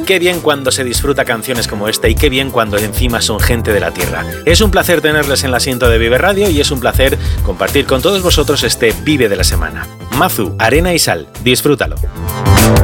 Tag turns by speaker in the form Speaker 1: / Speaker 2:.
Speaker 1: qué bien cuando se disfruta canciones como esta y qué bien cuando encima son gente de la tierra. Es un placer tenerles en el asiento de Vive Radio y es un placer compartir con todos vosotros este Vive de la Semana. Mazu, arena y sal, disfrútalo.